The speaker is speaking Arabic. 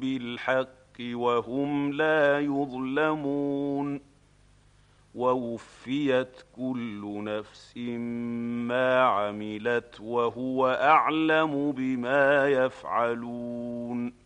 بالحق وهم لا يظلمون ووفيت كل نفس ما عملت وهو أعلم بما يفعلون